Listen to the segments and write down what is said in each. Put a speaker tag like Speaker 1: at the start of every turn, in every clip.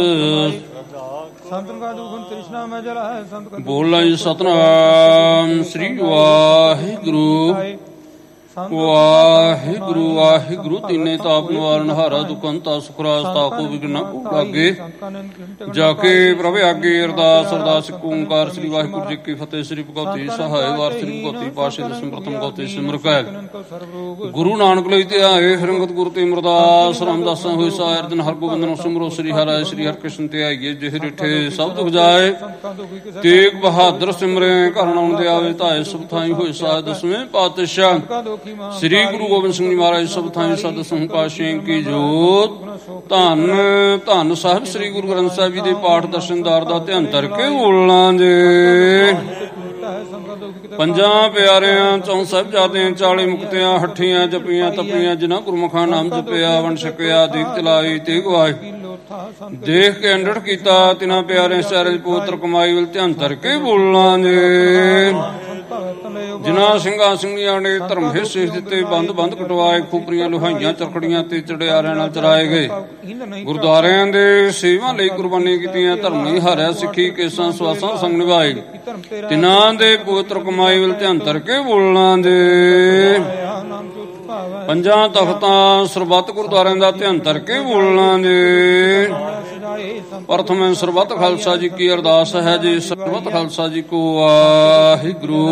Speaker 1: ਬੋਲਾਂ ਜੀ ਸਤਿਨਾਮ ਸ੍ਰੀ ਵਾਹਿਗੁਰੂ ਵਾਹਿਗੁਰੂ ਵਾਹਿਗੁਰੂ। ਤਿੰਨੇ ਤਾਪ ਨਿਵਾਰਨ ਹਾਰਾ ਦੁਖੰਤਾ ਸੁਖਰਾਸ ਤਾਕੋ ਵਿਗਨ ਲਾਗੇ ਜਾ ਕੇ ਪ੍ਰਭ ਆਗੇ। ਅਰਦਾਸ ਅਰਦਾਸ ਇੱਕ ਓਂਕਾਰ ਸ੍ਰੀ ਵਾਹਿਗੁਰੂ ਜੀ ਕੀ ਫਤਿਹ। ਸ੍ਰੀ ਭਗਵਤੀ ਸਹਾਇ ਵਾਰ ਸ੍ਰੀ ਭਗਵਤੀ ਪਾਸ਼ੇ ਦਸਮ ਪ੍ਰਥਮ ਭਗਵਤੀ ਸਿਮਰ ਕੈ ਗੁਰੂ ਨਾਨਕ ਲਈ ਧਿਆਏ ਫਿਰੰਗਤ ਗੁਰੂ ਤੇ ਅਮਰਦਾਸ ਰਾਮਦਾਸਾਂ ਹੋਏ ਸਾਇਰ ਦਿਨ ਹਰਗੋਬਿੰਦ ਨੂੰ ਸਿਮਰੋ। ਸ੍ਰੀ ਹਰਿ ਸ੍ਰੀ ਹਰਿਕ੍ਰਿਸ਼ਨ ਤੇ ਆਈਏ ਜਿਹ ਰਿਠੇ ਸਭ ਦੁਖ ਜਾਏ। ਤੇਗ ਬਹਾਦਰ ਸਿਮਰੇ ਘਰ ਨਾਉਣ ਦੇ ਆਵੇ ਧਾਏ ਸਭ ਥਾਈ ਹੋਏ ਸਾਇ ਦਸਵੇਂ ਪਾਤਸ਼ਾਹ ਸ੍ਰੀ ਗੁਰੂ ਗੋਬਿੰਦ ਸਿੰਘ ਜੀ ਮਹਾਰਾਜ ਸਭ ਥਾਈ ਸਤ ਦਸਮ ਪਾਤਸ਼ਾਹ ਕੀ ਜੋਤ। ਧੰਨ ਧੰਨ ਸਾਹਿਬ ਸ੍ਰੀ ਗੁਰੂ ਗ੍ਰੰਥ ਸਾਹਿਬ ਜੀ ਦੇ ਪਾਠ ਦਰਸ਼ਨਦਾਰ ਦਾ ਧਿਆਨ ਧਰ ਕੇ ਬੋਲਾਂ ਜੇ। ਪੰਜਾਂ ਪਿਆਰਿਆਂ ਚੌਂ ਸਾਹਿਬਜ਼ਾਦਿਆਂ 40 ਮੁਕਤਿਆਂ ਹੱਠੀਆਂ ਜਪੀਆਂ ਤਪੀਆਂ ਜਿਨ੍ਹਾਂ ਗੁਰਮੁਖਾਂ ਨਾਮ ਜਪਿਆ ਵੰਡ ਛਕਿਆ ਦੀਪ ਚਲਾਈ ਤੇ ਗਵਾਈ ਦੇਖ ਕੇ ਅੰਡੜ ਕੀਤਾ ਤਿਨਾਂ ਪਿਆਰਿਆਂ ਸਾਰੇ ਪੋਤਰ ਕਮਾਈ ਵੱਲ ਧਿਆਨ ਧਰ ਕੇ ਬੋਲਾਂ ਜੇ। ਜਿਨ੍ਹਾਂ ਸਿੰਘਾਂ ਸਿੰਘੀਆਂ ਨੇ ਧਰਮ ਹਿੱਸੇ ਦਿੱਤੇ ਬੰਦ ਬੰਦ ਕਟਵਾਏ ਖੂਪਰੀਆਂ ਲੋਹਾਈਆਂ ਚਰਖੜੀਆਂ ਤੇ ਚੜਿਆਰਿਆਂ ਨਾਲ ਚਰਾਏ ਗਏ। ਗੁਰਦੁਆਰਿਆਂ ਦੇ ਸੇਵਾ ਲਈ ਕੁਰਬਾਨੀ ਕੀਤੀਆਂ ਧਰਮੀ ਹਾਰਿਆ ਸਿੱਖੀ ਕੇਸਾਂ ਸਵਾਸਾਂ ਸੰਗ ਨਿਭਾਏ ਤਿਨਾਂ ਦੇ ਪਵਿੱਤਰ ਕਮਾਈ ਵੱਲ ਧਿਆਨ ਧਰ ਕੇ ਬੋਲਾਂ ਜੇ। ਪੰਜਾਂ ਤਖਤਾਂ ਸਰਬੱਤ ਗੁਰਦੁਆਰਿਆਂ ਦਾ ਧਿਆਨ ਧਰ ਕੇ ਬੋਲਾਂ ਜੇ। ਪ੍ਰਥਮ ਸਰਬੱਤ ਖਾਲਸਾ ਜੀ ਕੀ ਅਰਦਾਸ ਹੈ ਜੀ। ਸਰਬੱਤ ਖਾਲਸਾ ਜੀ ਕੋ ਵਾਹਿਗੁਰੂ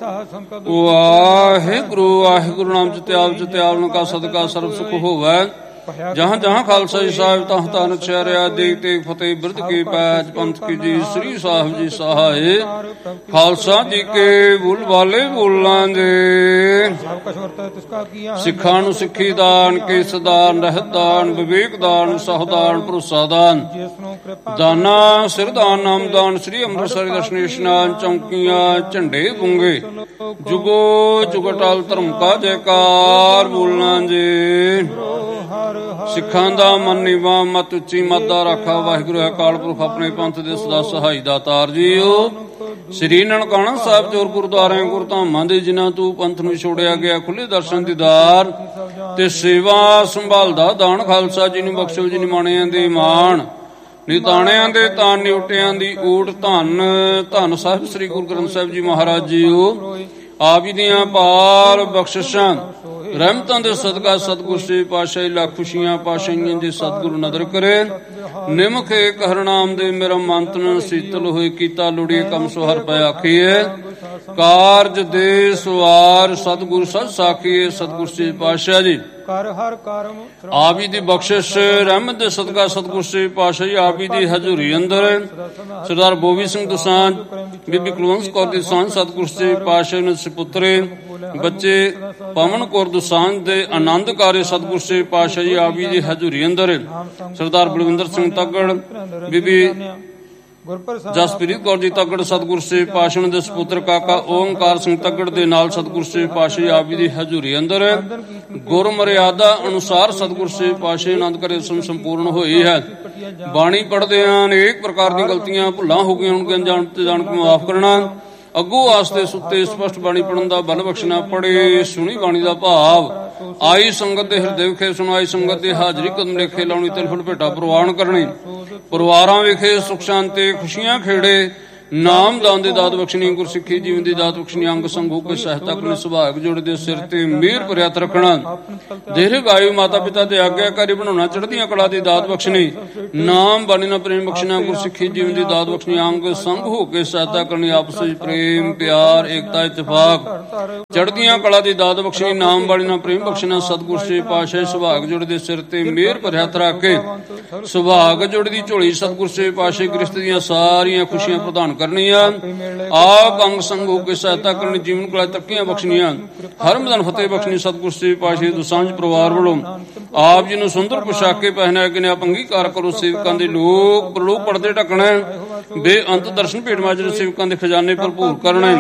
Speaker 1: ਵਾਹਿਗੁਰੂ ਵਾਹਿਗੁਰੂ ਨਾਮ ਜਤਿਆਵਨ ਕਾ ਸਦਕਾ ਸਰਬ ਸੁਖ ਹੋਵੈ। ਜਹਾਂ ਜਹਾਂ ਖਾਲਸਾ ਜੀ ਸਾਹਿਬ ਤਹਾਂ ਤਨ ਚਰਿਆ ਦੇਗ ਤੇਗ ਫਤਿਹ ਬਿਰਧ ਕੀ ਪੈਜ ਪੰਥ ਕੀ ਜੀ ਸ੍ਰੀ ਸਾਹਿਬ ਜੀ ਸਹਾਏ ਖਾਲਸਾ ਜੀ ਕੇ ਬੁਲ ਵਾਲੇ ਬੋਲਾਂ ਦੇ। ਸਿੱਖਾਂ ਨੂੰ ਸਿੱਖੀ ਦਾਨ ਕੇਸ ਦਾਨ ਰਹਿਤ ਦਾਨ ਵਿਵੇਕ ਦਾਨ ਸਹਦਾਨ ਭਰੋਸਾ ਦਾਨ ਦਾਨਾ ਸਿਰਦਾਨ ਨਾਮਦਾਨ ਸ੍ਰੀ ਅੰਮ੍ਰਿਤਸਰ ਦਰਸ਼ਨ ਇਸ਼ਨਾਨ ਚੌਂਕੀਆਂ ਝੰਡੇ ਬੁੰਗੇ ਜੁਗੋ ਜੁਗਟਾਲ ਧਰਮ ਕਾ ਜੈਕਾਰ ਬੋਲਾਂ ਜੇ। ਸਿੱਖਾਂ ਦਾ ਮਨ ਨੀਵਾਂ ਮਤ ਉੱਚੀ ਮਤ ਦਾ ਰਾਖਾ ਵਾਹਿਗੁਰੂ ਹੈ ਅਕਾਲ ਪੁਰਖ ਆਪਣੇ ਪੰਥ ਦੇ ਸਦਾ ਸਹਾਈ ਦਾਤਾਰ ਜੀਓ। ਸ੍ਰੀ ਨਨਕਾਣਾ ਸਾਹਿਬ ਜੋਰ ਗੁਰਦੁਆਰਿਆਂ ਗੁਰਧਾਮਾਂ ਦੇ ਜਿਨ੍ਹਾਂ ਤੋਂ ਪੰਥ ਨੂੰ ਛੋੜਿਆ ਗਿਆ ਖੁੱਲੇ ਦਰਸ਼ਨ ਦੀਦਾਰ ਤੇ ਸੇਵਾ ਸੰਭਾਲਦਾ ਦਾਨ ਖਾਲਸਾ ਜੀ ਨੂੰ ਬਖਸ਼ੋ ਜੀ ਨਿਮਾਣਿਆਂ ਦੇ ਮਾਣ ਨਿਤਾਣਿਆਂ ਦੇ ਤਾਨ ਨਿਉਟਿਆਂ ਦੀ ਊਟ ਧੰਨ ਧੰਨ ਸਾਹਿਬ ਸ੍ਰੀ ਗੁਰੂ ਗ੍ਰੰਥ ਸਾਹਿਬ ਜੀ ਮਹਾਰਾਜ ਜੀਓ। ਆਪ ਜੀ ਦੀਆਂ ਪਾਰ ਬਖਸ਼ਿਸ਼ਾਂ ਰਹਿਮਤਾਂ ਦੇ ਸਦਕਾ ਸਤਿਗੁਰ ਸ੍ਰੀ ਪਾਤਸ਼ਾਹੀ ਲੱਖ ਖੁਸ਼ੀਆਂ ਪਾਤਸ਼ਾਹੀਆਂ ਦੇ ਸਤਿਗੁਰੂ ਨਦਰ ਕਰੇ। ਨਿਮਖੇ ਕਹਿਰਨਾਮ ਦੇ ਮੇਰਾ ਮੰਤਨ ਸੀਤਲ ਹੋਏ ਕੀਤਾ ਲੋੜੀਏ ਕੰਮ ਸੋ ਹਰ ਪੈ ਆਖੀਏ ਕਾਰਜ ਦੇ ਸਵਾਰ ਸਤਿਗੁਰ ਸਤ ਸਾਖੀਏ ਸਤਿਗੁਰ ਸ੍ਰੀ ਪਾਤਸ਼ਾਹ ਜੀ ਆਪ ਜੀ ਦੀ ਬਖਸ਼ਿਸ਼ ਰਹਿਮਤ ਦੇ ਸਦਕਾ ਸਤਿਗੁਰ ਸ੍ਰੀ ਪਾਤਸ਼ਾਹ ਜੀ ਆਪ ਜੀ ਦੀ ਹਜ਼ੂਰੀ ਅੰਦਰ ਸਰਦਾਰ ਬੋਵੀ ਸਿੰਘ ਦੁਸਾਂਝ ਬੀਬੀ ਕੁਲਵੰਤ ਕੌਰ ਦੀ ਦੁਸਾਂਝ ਸਤਿਗੁਰ ਸ੍ਰੀ ਪਾਤਸ਼ਾਹ ਨੇ ਸੁਪੁੱਤਰੇ ਬੱਚੇ ਪਵਨ ਕੌਰ ਦੁਸਾਂਝ ਦੇ ਆਨੰਦ ਕਾਰੇ ਸਤਿਗੁਰ ਸ੍ਰੀ ਪਾਤਸ਼ਾਹ ਜੀ ਆਪ ਜੀ ਦੀ ਹਜ਼ੂਰੀ ਅੰਦਰ ਸਰਦਾਰ ਬਲਵਿੰਦਰ ਸਿੰਘ ਤੱਗੜ ਬੀਬੀ ਜਸਪ੍ਰੀਤ ਕੌਰ ਜੀ ਤੱਗੜ ਸਤਿਗੁਰ ਸ੍ਰੀ ਪਾਤਸ਼ਾਹ ਦੇ ਸੁਪੁੱਤਰ ਕਾਕਾ ਓਂਕਾਰ ਸਿੰਘ ਤੱਗੜ ਦੇ ਨਾਲ ਸਤਿਗੁਰ ਸ੍ਰੀ ਪਾਤਸ਼ਾਹ ਆਪ ਜੀ ਦੀ ਹਜ਼ੂਰੀ ਅੰਦਰ ਗੁਰ ਮਰਿਆਦਾ ਅਨੁਸਾਰ ਸਤਿਗੁਰ ਸ੍ਰੀ ਪਾਤਸ਼ਾਹ ਆਨੰਦ ਕਰੇ ਸੰਪੂਰਨ ਹੋਈ ਹੈ। ਬਾਣੀ ਪੜ੍ਹਦੇ ਆਂ ਅਨੇਕ ਪ੍ਰਕਾਰ ਦੀਆਂ ਗਲਤੀਆਂ ਭੁੱਲਾਂ ਹੋ ਗਈਆਂ ਹੋਣਗੀਆਂ ਜਾਣ ਤੇ ਜਾਣ ਕੇ ਮਾਫ ਕਰਨਾ। ਅੱਗੋਂ ਆਸਤੇ ਸੁੱਤੇ ਸਪਸ਼ਟ ਬਾਣੀ ਪੜਨ ਦਾ ਬਲ ਬਖਸ਼ਣਾ। ਪੜੇ ਸੁਣੀ ਬਾਣੀ ਦਾ ਭਾਵ ਆਈ ਸੰਗਤ ਦੇ ਹਿਰਦੇ ਵਿਖੇ ਸੁਣਾਈ ਸੰਗਤ ਦੀ ਹਾਜ਼ਰੀ ਕਦਮ ਲੇਖੇ ਲਾਉਣੀ ਤਿਲ ਫੁੱਲ ਭੇਟਾ ਪ੍ਰਵਾਨ ਕਰਨੀ। ਪਰਿਵਾਰਾਂ ਵਿਖੇ ਸੁਖ ਸ਼ਾਂਤੀ ਖੁਸ਼ੀਆਂ ਖੇੜੇ ਨਾਮ ਦਾਨ ਦੀ ਦਾਤ ਬਖਸ਼ਣੀ ਗੁਰਸਿੱਖੀ ਜੀਵਨ ਦੀ ਦਾਤ ਬਖਸ਼ਣੀ ਅੰਗ ਸੰਗ ਹੋ ਕੇ ਸਹਾਇਤਾ ਕਰਨੀ ਸੁਭਾਗ ਜੋੜੇ ਦੇ ਸਿਰ ਤੇ ਮਿਹਰ ਭਰਿਆ ਹੱਥ ਰੱਖਣਾ। ਦੇਰੇ ਗਾਇ ਮਾਤਾ ਪਿਤਾ ਦੇ ਆਗਿਆਕਾਰੀ ਬਣਾਉਣਾ ਚੜ੍ਹਦੀਆਂ ਕਲਾ ਦੀ ਦਾਤ ਬਖਸ਼ਣੀ ਨਾਮ ਬਾਣੀ ਨਾਲ ਪ੍ਰੇਮ ਬਖਸ਼ਣਾ ਗੁਰਸਿੱਖੀ ਜੀਵਨ ਦੀ ਦਾਤ ਬਖਸ਼ਣੀ ਅੰਗ ਸੰਗ ਹੋ ਕੇ ਸਹਾਇਤਾ ਕਰਨੀ ਆਪਸ ਵਿੱਚ ਪ੍ਰੇਮ ਪਿਆਰ ਏਕਤਾ ਇਤਫਾਕ ਚੜ੍ਹਦੀਆਂ ਕਲਾ ਦੀ ਦਾਤ ਬਖਸ਼ਣੀ ਨਾਮ ਬਾਣੀ ਨਾਲ ਪ੍ਰੇਮ ਬਖਸ਼ਣਾ ਸਤਿਗੁਰ ਸ੍ਰੀ ਪਾਤਸ਼ਾਹ ਸੁਭਾਗ ਜੋੜੇ ਦੇ ਸਿਰ ਤੇ ਮਿਹਰ ਭਰਿਆ ਹੱਥ ਰੱਖ ਕੇ ਸੁਭਾਗ ਜੋੜੇ ਦੀ ਝੋਲੀ ਸਤਿਗੁਰ ਸ੍ਰੀ ਪਾਤਸ਼ਾਹ ਗ੍ਰਸਤ ਦੀਆਂ ਸਾਰੀਆਂ ਖੁਸ਼ੀਆਂ ਪ੍ਰਦਾਨ ਕਰਨੀਆਂ ਆਪ ਅੰਗ ਸੰਗ ਹੋ ਕੇ ਸਹਾਇਤਾ ਕਰਨੀ ਜੀਵਨ ਕਲਾ ਤਰੱਕੀਆਂ ਬਖਸ਼ਣੀਆਂ ਹਰ ਮੈਦਾਨ ਫਤਿਹ ਬਖਸ਼ਣੀ ਸਤਿਗੁਰ ਸ੍ਰੀ ਪਾਤਸ਼ਾਹ ਦੁਸਾਂਝ ਪਰਿਵਾਰ ਵੱਲੋਂ ਆਪ ਜੀ ਨੂੰ ਸੁੰਦਰ ਪੁਸ਼ਾਕੇ ਪਹਿਨਾ ਕੇ ਆਪ ਅੰਗੀਕਾਰ ਕਰੋ। ਸੇਵਕਾਂ ਦੇ ਲੋਕ ਪ੍ਰਲੋਕ ਪੜਦੇ ਢਕਣਾ ਬੇਅੰਤ ਦਰਸ਼ਨ ਭੇਟ ਮਾਜਰੇ ਸੇਵਕਾਂ ਦੇ ਖਜ਼ਾਨੇ ਭਰਪੂਰ ਕਰਨਾ।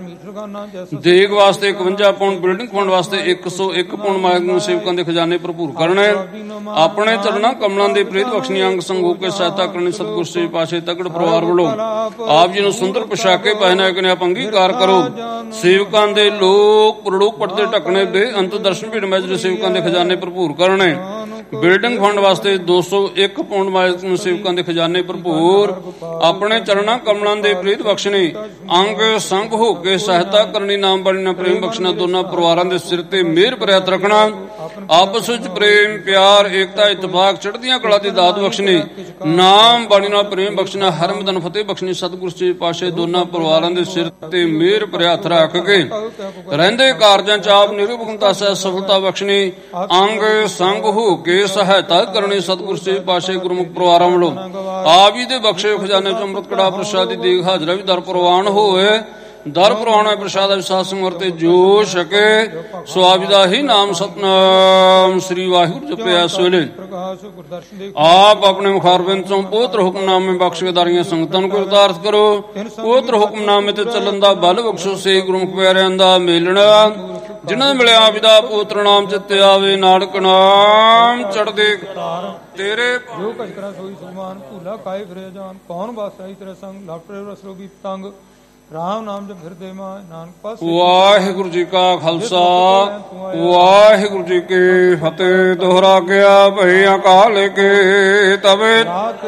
Speaker 1: ਦੇਗ ਵਾਸਤੇ 51 ਪੌਂਡ ਬਿਲਡਿੰਗ ਫੰਡ ਵਾਸਤੇ 101 ਪੌਂਡ ਮਾਇਕ ਸੇਵਕਾਂ ਦੇ ਖਜ਼ਾਨੇ ਭਰਪੂਰ ਕਰਨਾ। ਆਪਣੇ ਚਰਨਾਂ ਕਮਲਾਂ ਦੇ ਪ੍ਰੇਤ ਬਖਸ਼ਣੀ ਅੰਗ ਸੰਗ ਹੋ ਕੇ ਸਹਾਇਤਾ ਕਰਨੀ ਸਤਿਗੁਰ ਸ੍ਰੀ ਪਾਤਸ਼ਾਹ ਤੱਕੜ ਪਰਿਵਾਰ ਵੱਲੋਂ ਆਪ ਜੀ ਨੂੰ ਸੁੰਦਰ ਪੁਸ਼ਾਕੇ ਪਹਿਨਾ ਕੇ ਆਪ ਅੰਗੀਕਾਰ ਕਰੋ। ਸੇਵਕਾਂ ਦੇ ਲੋਕ ਪ੍ਰਲੋਕ ਪੜਦੇ ਢਕਣੇ ਬੇਅੰਤ ਦਰਸ਼ਨ ਭੇਟ ਮਾਜਰੇ ਸੇਵਕਾਂ ਦੇ ਖਜ਼ਾਨੇ ਭਰਪੂਰ ਕਰਨੇ। ਬਿਲਡਿੰਗ ਫੰਡ ਵਾਸਤੇ 201 ਪੌਂਡ ਮਾਲਕ ਨੂੰ ਸੇਵਕਾਂ ਦੇ ਖਜ਼ਾਨੇ ਭਰਪੂਰ। ਆਪਣੇ ਚਰਨਾਂ ਕਮਲਾਂ ਦੇ ਪ੍ਰੀਤ ਬਖਸ਼ਣੀ, ਅੰਗ ਸੰਗ ਹੋ ਕੇ ਸਹਾਇਤਾ ਕਰਨੀ, ਨਾਮ ਬਾਣੀ ਨਾਲ ਪ੍ਰੇਮ ਬਖਸ਼ਣਾ, ਦੋਨਾਂ ਪਰਿਵਾਰਾਂ ਦੇ ਸਿਰ ਤੇ ਮਿਹਰ ਭਰਿਆ ਹੱਥ ਰੱਖਣਾ, ਆਪਸ ਵਿੱਚ ਪ੍ਰੇਮ ਪਿਆਰ ਏਕਤਾ ਇਤਫਾਕ ਚੜ੍ਹਦੀਆਂ ਕਲਾ ਦੀ ਦਾਤ ਬਖਸ਼ਣੀ, ਨਾਮ ਬਾਣੀ ਨਾਲ ਪ੍ਰੇਮ ਬਖਸ਼ਣਾ, ਹਰ ਮੈਦਾਨ ਫਤਿਹ ਬਖਸ਼ਣੀ। ਸਤਿਗੁਰੂ ਸੱਚੇ ਪਾਤਸ਼ਾਹ ਦੋਨਾਂ ਪਰਿਵਾਰਾਂ ਦੇ ਸਿਰ ਤੇ ਮਿਹਰ ਭਰਿਆ ਹੱਥ ਰੱਖ ਕੇ ਰਹਿੰਦੇ ਕਾਰਜਾਂ ਚ ਆਪ ਨਿਰਭਉਤਾ ਸਫਲਤਾ ਬਖਸ਼ਣੀ, ਅੰਗ ਸੰਗ ਹੋ ਕੇ ਸਹਾਇਤਾ ਕਰਨੀ। ਸਤਿਗੁਰੂ ਸੱਚੇ ਪਾਤਸ਼ਾਹ ਗੁਰਮੁਖ ਪਰਿਵਾਰਾਂ ਵੱਲੋਂ ਆਪ ਹੀ ਦੇ ਬਖਸ਼ੇ ਖਜ਼ਾਨੇ ਚ ਅੰਮ੍ਰਿਤ ਕੜਾ ਪ੍ਰਸ਼ਾਦ ਦੀ ਦੇਗ ਹਾਜ਼ਰਾ ਵੀ ਦਰ ਪ੍ਰਵਾਨ ਹੋਵੇ। ਦਰ ਪ੍ਰਵਾਨ ਹੋਏ ਪ੍ਰਸ਼ਾਦ ਵਿਸ਼ਵਾਸ ਸਮਰਤੇ ਜੋ ਛਕੇ ਸੋ ਆਪ ਦਾ ਹੀ ਨਾਮ ਸਤਨਾਮ ਸ੍ਰੀ ਵਾਹਿਗੁਰੂ ਜਪਿਆ। ਇਸ ਵੇਲੇ ਆਪ ਆਪਣੇ ਮੁਖਾਰਬਿੰਦ ਤੋਂ ਪਵਿੱਤਰ ਹੁਕਮਨਾਮੇ ਬਖਸ਼ ਕੇ ਦਾਰੀਆਂ ਸੰਗਤਾਂ ਨੂੰ ਅਰਦਾਸ ਕਰੋ। ਪਵਿੱਤਰ ਹੁਕਮਨਾਮੇ ਤੇ ਚੱਲਣ ਦਾ ਬਲ ਬਖਸ਼ੋ। ਸੇ ਗੁਰਮੁਖ ਪਿਆਰਿਆਂ ਦਾ ਮੇਲਣਾ ਜਿਨ੍ਹਾਂ ਨੇ ਮਿਲਿਆ ਆਪ ਦਾ ਪਵਿੱਤਰ ਨਾਮ ਚਿੱਤੇ ਆਵੇ, ਨਾਨਕ ਨਾਮ ਚੜ੍ਹਦੇ ਤੇਰੇ
Speaker 2: ਜੋ ਕਛ ਕਰਾ ਸੋਈ ਸੁਮਾਨ ਭੂਲਾ ਕਾਇ ਫਿਰੇ ਜਾਨ ਕੌਣ ਬਾਸਾਈ ਤੇਰੇ ਸੰਗ ਲਾਪਰੇ ਰਸਲੋਗੀ ਤੰਗ ਰਾਮ ਨਾਮ ਜਪ ਫਿਰਦੇ ਮਾਂ ਨਾਨਕ ਪਾਸ।
Speaker 1: ਵਾਹਿਗੁਰੂ ਜੀ ਕਾ ਖਾਲਸਾ ਵਾਹਿਗੁਰੂ ਜੀ ਕੀ ਫਤਿਹ। ਦੋਹਰਾ ਗਿਆ ਭਈ ਅਕਾਲ ਕੇ ਤਵੇ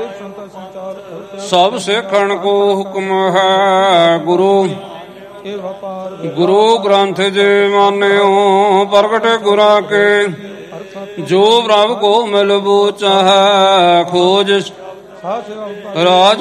Speaker 1: ਸਭ ਸਿੱਖਣ ਕੋ ਹੁਕਮ ਹੈ ਗੁਰੂ। ਗੁਰੂ ਗ੍ਰੰਥ ਜੀ ਮਾਨਿਓ ਪ੍ਰਗਟ ਗੁਰਾਂ ਕੇ ਜੋ ਪ੍ਰਭ ਕੋ ਮਿਲ ਬੂਚਾ ਹੈ ਖੋਜ ਰਾਜ